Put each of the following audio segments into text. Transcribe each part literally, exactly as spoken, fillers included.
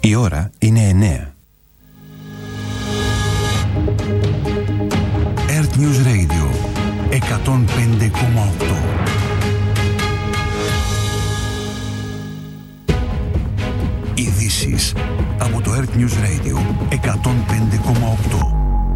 Η ώρα είναι εννέα. Earth News Radio εκατόν πέντε κόμμα οκτώ. Ειδήσεις από το Earth News Radio εκατόν πέντε κόμμα οκτώ.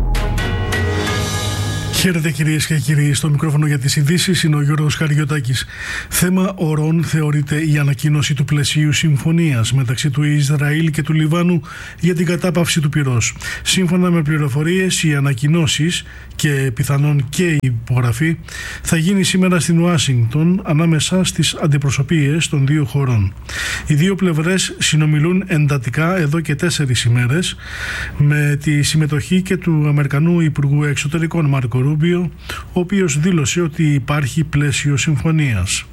Χαίρετε κυρίες και κύριοι, στο μικρόφωνο για τις ειδήσεις είναι ο Γιώργος Καριωτάκης. Θέμα ωρών θεωρείται η ανακοίνωση του πλαισίου συμφωνίας μεταξύ του Ισραήλ και του Λιβάνου για την κατάπαυση του πυρός. Σύμφωνα με πληροφορίες, οι ανακοινώσεις και πιθανόν και η υπογραφή θα γίνει σήμερα στην Ουάσιγκτον ανάμεσα στις αντιπροσωπείες των δύο χωρών. Οι δύο πλευρές συνομιλούν εντατικά εδώ και τέσσερις ημέρες με τη συμμετοχή και του Αμερικανού Υπουργού Εξωτερικών Μάρκο Ρούμπιο, ο οποίος δήλωσε ότι υπάρχει πλαίσιο συμφωνίας.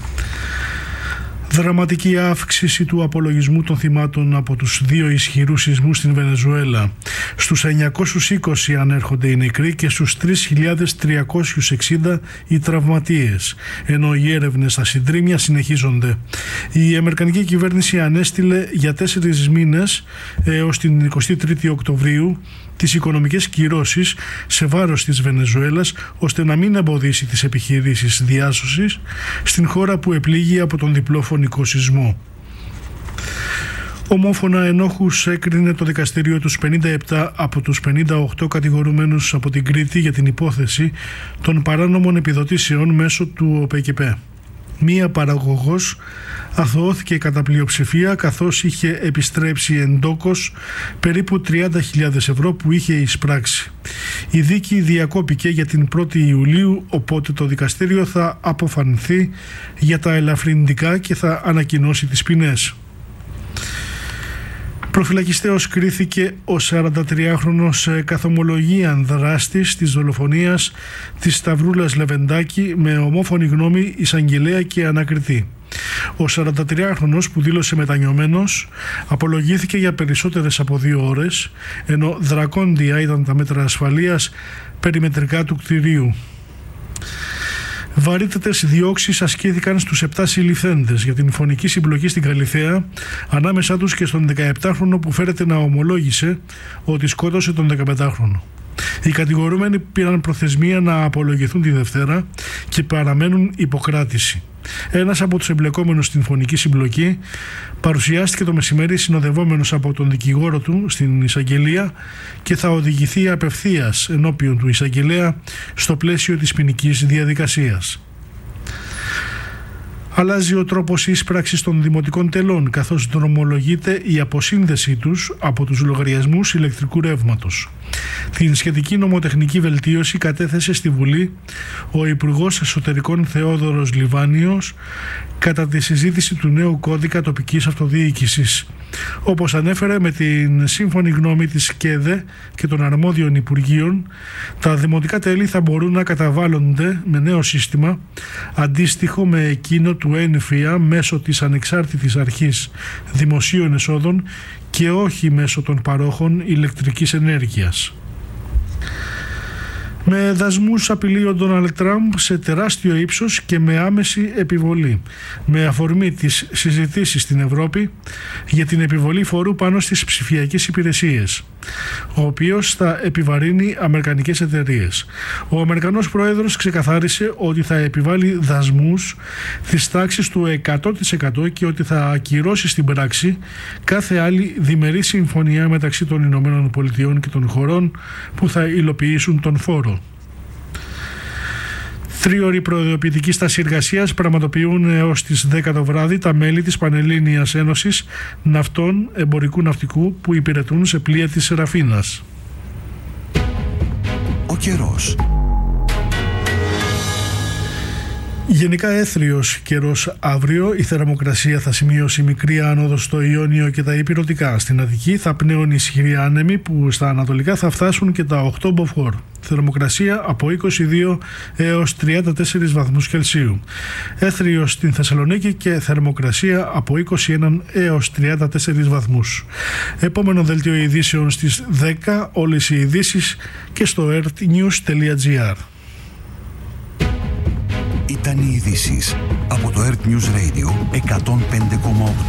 Δραματική αύξηση του απολογισμού των θυμάτων από τους δύο ισχυρούς σεισμούς στην Βενεζουέλα. Στους εννιακόσιους είκοσι ανέρχονται οι νεκροί και στους τρεις χιλιάδες τριακόσιους εξήντα οι τραυματίες, ενώ οι έρευνες στα συντρίμμια συνεχίζονται. Η αμερικανική κυβέρνηση ανέστειλε για τέσσερις μήνες έως την εικοστή τρίτη Οκτωβρίου τις οικονομικές κυρώσεις σε βάρος της Βενεζουέλας, ώστε να μην εμποδίσει τις επιχειρήσεις διάσωσης στην χώρα που επλήγει από τον διπλό φωνικό σεισμό. Ομόφωνα ενόχους έκρινε το δικαστήριο τους πενήντα επτά από τους πενήντα οκτώ κατηγορουμένους από την Κρήτη για την υπόθεση των παράνομων επιδοτήσεων μέσω του ΟΠΕΚΕΠΕ. Μία παραγωγός αθωώθηκε κατά πλειοψηφία, καθώς είχε επιστρέψει εντόκως περίπου τριάντα χιλιάδες ευρώ που είχε εισπράξει. Η δίκη διακόπηκε για την πρώτη Ιουλίου, οπότε το δικαστήριο θα αποφανθεί για τα ελαφρυντικά και θα ανακοινώσει τις ποινές. Προφυλακιστέως κρίθηκε ο σαραντατριάχρονος καθομολογίαν δράστης της δολοφονίας της Σταυρούλας Λεβεντάκη με ομόφωνη γνώμη εισαγγελέα και ανακριτή. Ο σαραντατριάχρονος, που δήλωσε μετανιωμένος, απολογήθηκε για περισσότερες από δύο ώρες, ενώ δρακόντια ήταν τα μέτρα ασφαλείας περιμετρικά του κτηρίου. Βαρύτατες διώξεις ασκήθηκαν στους επτά συλληφθέντες για την φωνική συμπλοκή στην Καλιθέα, ανάμεσά τους και στον δεκαεπτάχρονο που φέρεται να ομολόγησε ότι σκότωσε τον δεκαπεντάχρονο. Οι κατηγορούμενοι πήραν προθεσμία να απολογηθούν τη Δευτέρα και παραμένουν υποκράτηση. Ένας από τους εμπλεκόμενους στην φωνική συμπλοκή παρουσιάστηκε το μεσημέρι συνοδευόμενος από τον δικηγόρο του στην εισαγγελία και θα οδηγηθεί απευθείας ενώπιον του εισαγγελέα στο πλαίσιο της ποινικής διαδικασίας. Αλλάζει ο τρόπος ίσπραξης των δημοτικών τελών, καθώς δρομολογείται η αποσύνδεσή τους από τους λογαριασμούς ηλεκτρικού ρεύματος. Την σχετική νομοτεχνική βελτίωση κατέθεσε στη Βουλή ο Υπουργός Εσωτερικών Θεόδωρος Λιβάνιος κατά τη συζήτηση του νέου κώδικα τοπικής αυτοδιοίκησης. Όπως ανέφερε, με την σύμφωνη γνώμη της ΚΕΔΕ και των αρμόδιων Υπουργείων, τα δημοτικά τέλη θα μπορούν να καταβάλλονται με νέο σύστημα αντίστοιχο με εκείνο του ΕΝΦΙΑ μέσω της Ανεξάρτητης Αρχής Δημοσίων Εσόδων και όχι μέσω των παρόχων ηλεκτρικής ενέργειας. Με δασμούς απειλεί ο Ντόναλντ Τραμπ σε τεράστιο ύψος και με άμεση επιβολή, με αφορμή τις συζητήσεις στην Ευρώπη για την επιβολή φόρου πάνω στις ψηφιακές υπηρεσίες, ο οποίος θα επιβαρύνει αμερικανικές εταιρείες. Ο Αμερικανός Πρόεδρος ξεκαθάρισε ότι θα επιβάλλει δασμούς της τάξης του εκατό τοις εκατό και ότι θα ακυρώσει στην πράξη κάθε άλλη διμερή συμφωνία μεταξύ των Ηνωμένων Πολιτειών και των χωρών που θα υλοποιήσουν τον φόρο. Τρίωρη προειδοποιητική στάση εργασίας πραγματοποιούν έως τις δέκα το βράδυ τα μέλη της Πανελλήνιας Ένωσης Ναυτών Εμπορικού Ναυτικού που υπηρετούν σε πλοία της Σεραφίνας. Ο καιρός. Γενικά έθριος καιρός αύριο. Η θερμοκρασία θα σημειώσει μικρή άνοδο στο Ιόνιο και τα Ηπειρωτικά. Στην Αττική θα πνέουν ισχυροί άνεμοι που στα ανατολικά θα φτάσουν και τα οκτώ μποφόρ. Θερμοκρασία από είκοσι δύο έως τριάντα τέσσερις βαθμούς Κελσίου. Έθριος στην Θεσσαλονίκη και θερμοκρασία από είκοσι ένα έως τριάντα τέσσερις βαθμούς. Επόμενο δελτίο ειδήσεων στις δέκα. Όλες οι ειδήσεις και στο earthnews τελεία gr. Ήταν οι ειδήσεις από το Earth News Radio εκατόν πέντε κόμμα οκτώ.